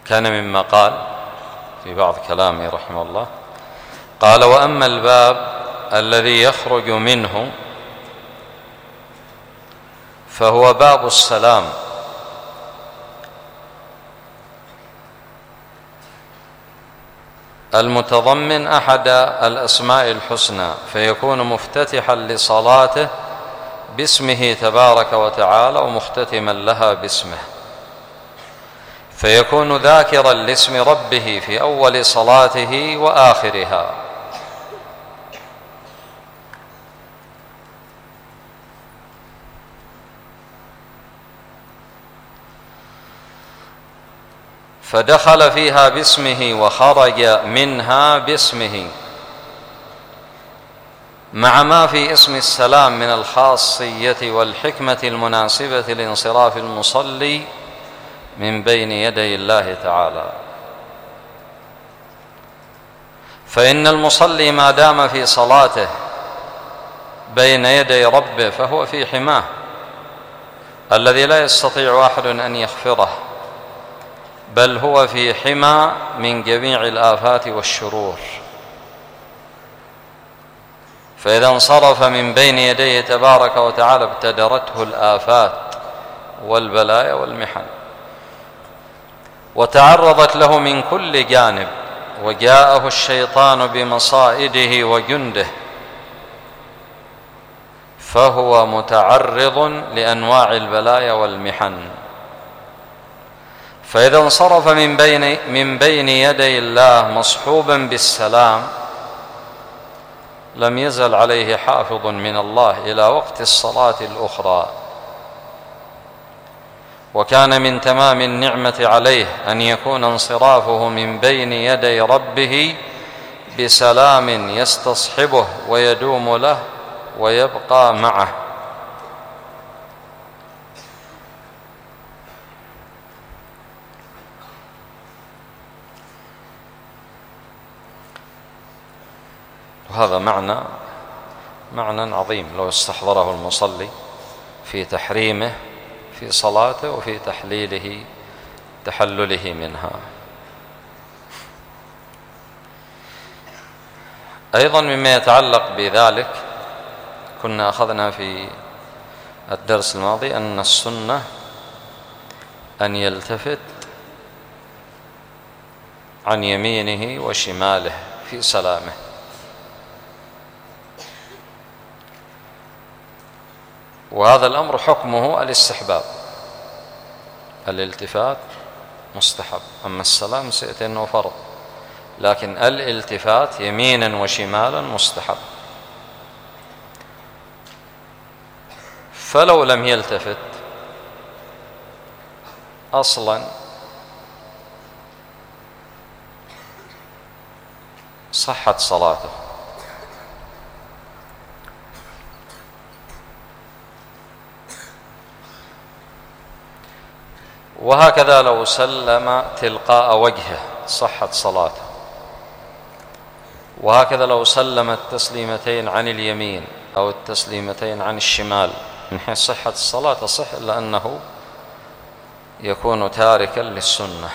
كان مما قال في بعض كلامه رحمه الله، قال: وأما الباب الذي يخرج منه فهو باب السلام، المتضمن أحد الأسماء الحسنى، فيكون مفتتحا لصلاته باسمه تبارك وتعالى ومختتما لها باسمه، فيكون ذاكرا لاسم ربه في أول صلاته وآخرها. فدخل فيها باسمه وخرج منها باسمه، مع ما في اسم السلام من الخاصية والحكمة المناسبة لانصراف المصلي من بين يدي الله تعالى. فإن المصلي ما دام في صلاته بين يدي ربه فهو في حماه الذي لا يستطيع أحد أن يخفضه، بل هو في حمى من جميع الآفات والشرور. فإذا انصرف من بين يديه تبارك وتعالى ابتدرته الآفات والبلايا والمحن، وتعرضت له من كل جانب، وجاءه الشيطان بمصائده وجنده، فهو متعرض لأنواع البلايا والمحن. فإذا انصرف من بين يدي الله مصحوبا بالسلام لم يزل عليه حافظ من الله إلى وقت الصلاة الأخرى. وكان من تمام النعمة عليه أن يكون انصرافه من بين يدي ربه بسلام يستصحبه ويدوم له ويبقى معه. وهذا معنى عظيم لو استحضره المصلي في تحريمه في صلاته وفي تحلله منها. أيضا مما يتعلق بذلك، كنا أخذنا في الدرس الماضي أن السنة أن يلتفت عن يمينه وشماله في سلامه، وهذا الأمر حكمه الاستحباب، الالتفات مستحب، أما السلام سيأتي أنه فرض، لكن الالتفات يمينا وشمالا مستحب. فلو لم يلتفت أصلا صحت صلاته. وهكذا لو سلم تلقاء وجهه صحت صلاته، وهكذا لو سلم التسليمتين عن اليمين أو التسليمتين عن الشمال من حيث صحة الصلاة تصح، إلا أنه يكون تاركا للسنة.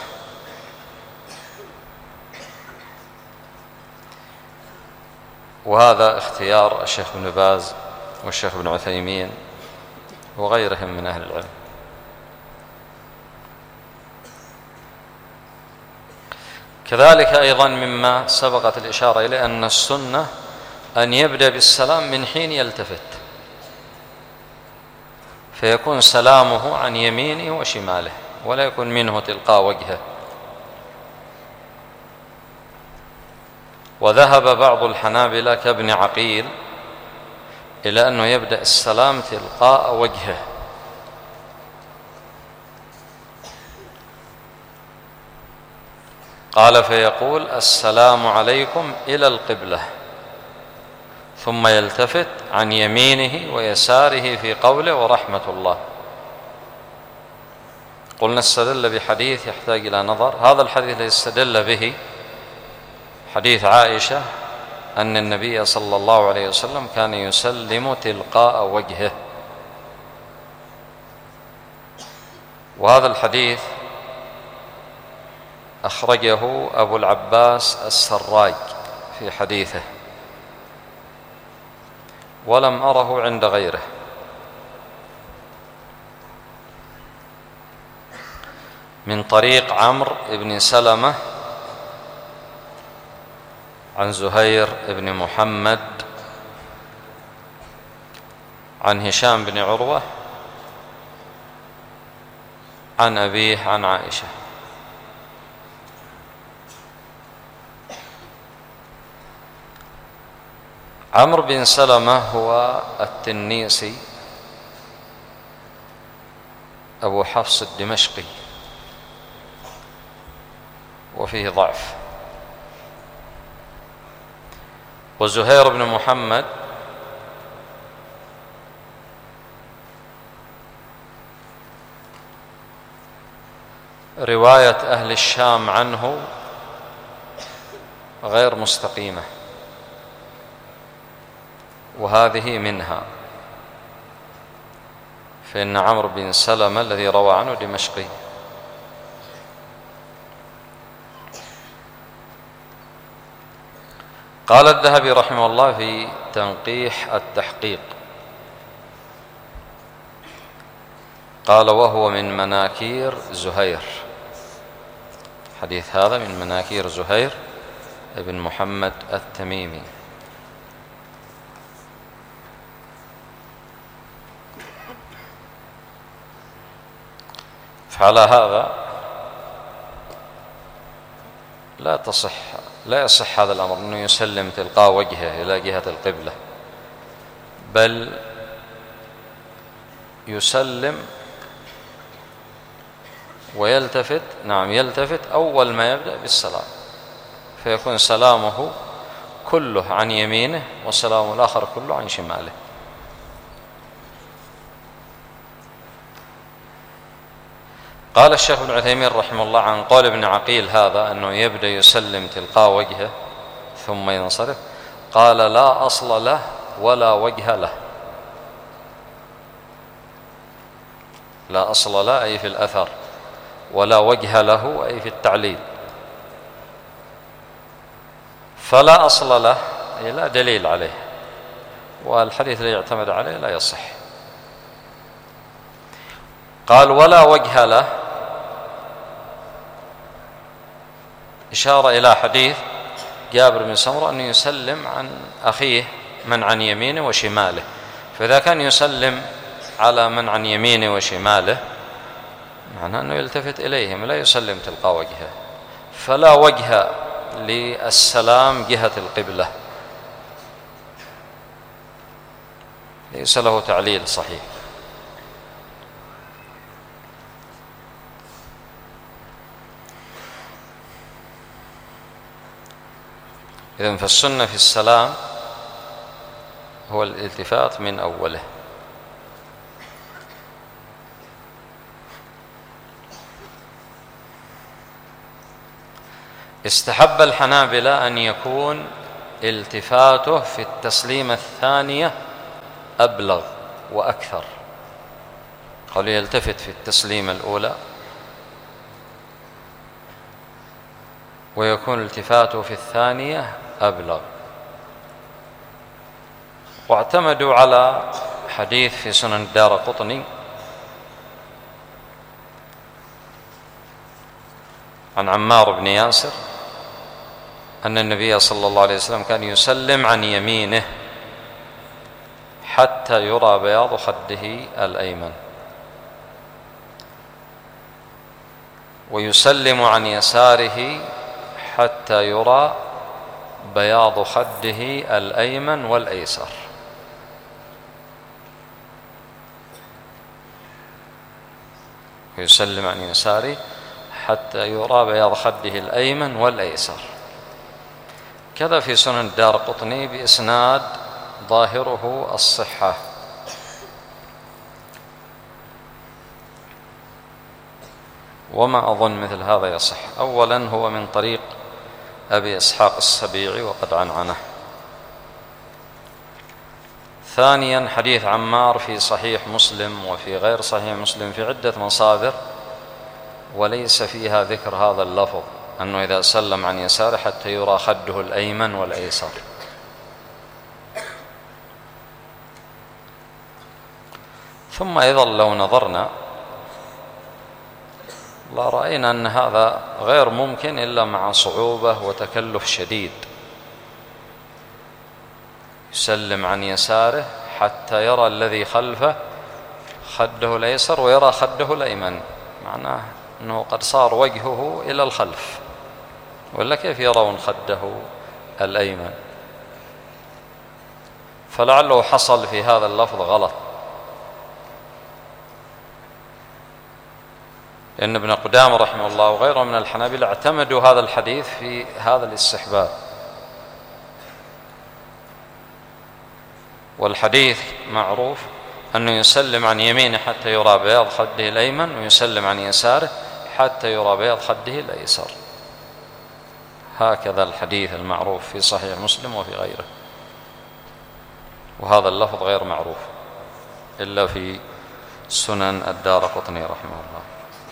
وهذا اختيار الشيخ ابن باز والشيخ ابن عثيمين وغيرهم من أهل العلم. كذلك أيضا مما سبقت الإشارة إليه أن السنة أن يبدأ بالسلام من حين يلتفت، فيكون سلامه عن يمينه وشماله ولا يكون منه تلقاء وجهه. وذهب بعض الحنابلة كابن عقيل إلى أنه يبدأ السلام تلقاء وجهه، قال فيقول السلام عليكم إلى القبلة، ثم يلتفت عن يمينه ويساره في قوله ورحمة الله. قلنا استدل بحديث يحتاج إلى نظر. هذا الحديث الذي استدل به حديث عائشة أن النبي صلى الله عليه وسلم كان يسلم تلقاء وجهه، وهذا الحديث أخرجه أبو العباس السراج في حديثه، ولم أره عند غيره. من طريق عمرو بن سلمة عن زهير بن محمد عن هشام بن عروة عن أبيه عن عائشة. عمرو بن سلمة هو التنيسي أبو حفص الدمشقي، وفيه ضعف. وزهير بن محمد رواية أهل الشام عنه غير مستقيمة، وهذه منها، فإن عمرو بن سلمة الذي روى عنه دمشقي. قال الذهبي رحمه الله في تنقيح التحقيق، قال: وهو من مناكير زهير. حديث هذا من مناكير زهير بن محمد التميمي. فعلى هذا لا يصح هذا الأمر، أنه يسلم تلقاء وجهه إلى جهة القبلة، بل يسلم ويلتفت، يلتفت أول ما يبدأ بالسلام، فيكون سلامه كله عن يمينه وسلام الآخر كله عن شماله. قال الشيخ ابن عثيمين رحمه الله عن قول ابن عقيل هذا أنه يبدأ يسلم تلقاء وجهه ثم ينصرف، قال: لا أصل له ولا وجه له. لا أصل له أي في الأثر، ولا وجه له أي في التعليل. فلا أصل له أي لا دليل عليه، والحديث الذي يعتمد عليه لا يصح. قال: ولا وجه له، إشارة إلى حديث جابر بن سمرة أنه يسلم عن أخيه من عن يمينه وشماله، فإذا كان يسلم على من عن يمينه وشماله معناه أنه يلتفت إليهم، لا يسلم تلقاء وجهه، فلا وجه للسلام جهة القبلة، ليس له تعليل صحيح. إذن فالسنة في السلام هو الالتفات من أوله. استحب الحنابلة أن يكون التفاته في التسليمة الثانية أبلغ وأكثر، قالوا يلتفت في التسليمة الأولى ويكون التفاته في الثانية أبلغ، واعتمدوا على حديث في سنن الدارقطني عن عمار بن ياسر أن النبي صلى الله عليه وسلم كان يسلم عن يمينه حتى يرى بياض خده الأيمن، ويسلم عن يساره حتى يرى بياض خده الأيمن والأيسر. ويسلم عن يساره حتى يرى بياض خده الأيمن والأيسر. كذا في سنن الدارقطني بإسناد ظاهره الصحة. وما أظن مثل هذا يصح. أولا هو من طريق أبي إسحاق السبيعي وقد عنعنه. ثانيا حديث عمار في صحيح مسلم وفي غير صحيح مسلم في عدة مصادر وليس فيها ذكر هذا اللفظ أنه إذا سلم عن يساره حتى يرى خده الأيمن والأيسر. ثم أيضا لو نظرنا لا رأينا أن هذا غير ممكن إلا مع صعوبة وتكلف شديد. يسلم عن يساره حتى يرى الذي خلفه خده الأيسر ويرى خده الأيمن، معناه أنه قد صار وجهه إلى الخلف، ولا كيف يرون خده الأيمن؟ فلعله حصل في هذا اللفظ غلط، لأن ابن قدامة رحمه الله وغيره من الحنابلة اعتمدوا هذا الحديث في هذا الاستحباب. والحديث معروف أنه يسلم عن يمينه حتى يرى بياض خده الأيمن، ويسلم عن يساره حتى يرى بياض خده الأيسر. هكذا الحديث المعروف في صحيح مسلم وفي غيره، وهذا اللفظ غير معروف إلا في سنن الدارقطني رحمه الله.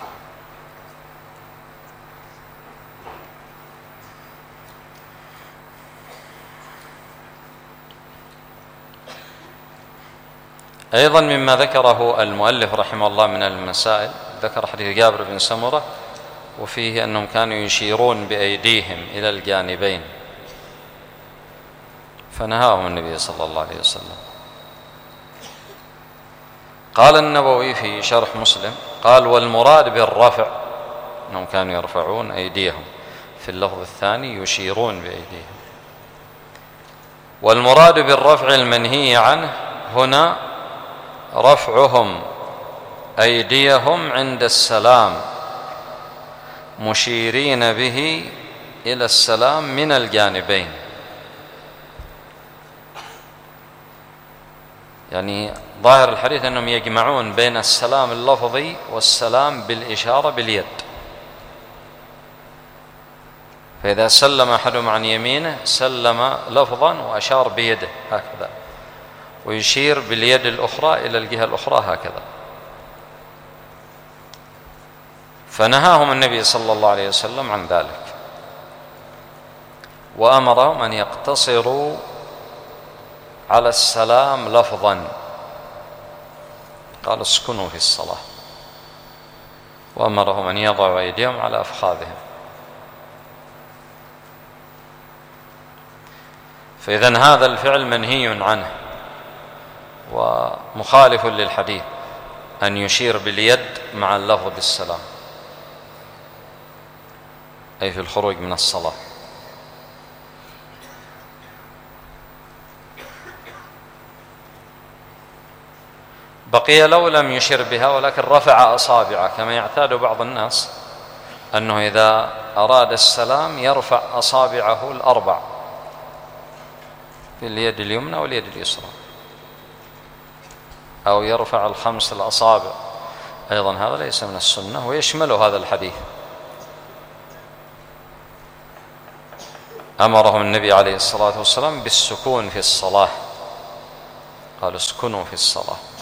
أيضا مما ذكره المؤلف رحمه الله من المسائل، ذكر حديث جابر بن سمرة وفيه أنهم كانوا يشيرون بأيديهم إلى الجانبين، فنهاهم النبي صلى الله عليه وسلم. قال النووي في شرح مسلم قال: والمراد بالرفع أنهم كانوا يرفعون أيديهم، في اللفظ الثاني يشيرون بأيديهم. والمراد بالرفع المنهي عنه هنا رفعهم أيديهم عند السلام مشيرين به إلى السلام من الجانبين، يعني ظاهر الحديث أنهم يجمعون بين السلام اللفظي والسلام بالإشارة باليد. فإذا سلم أحدهم عن يمينه سلم لفظا وأشار بيده هكذا، ويشير باليد الأخرى إلى الجهة الأخرى هكذا. فنهاهم النبي صلى الله عليه وسلم عن ذلك، وأمرهم أن يقتصروا على السلام لفظا، قال: اسكنوا في الصلاة، وأمرهم أن يضعوا أيديهم على أفخاذهم. فإذن هذا الفعل منهي عنه ومخالف للحديث، أن يشير باليد مع اللفظ بالسلام، أي في الخروج من الصلاة. بقي لو لم يشر بها ولكن رفع أصابعه، كما يعتاد بعض الناس أنه إذا أراد السلام يرفع أصابعه الأربع في اليد اليمنى واليد اليسرى، أو يرفع الخمس الأصابع، أيضا هذا ليس من السنة ويشمل هذا الحديث. أمرهم النبي عليه الصلاة والسلام بالسكون في الصلاة، قال: اسكنوا في الصلاة.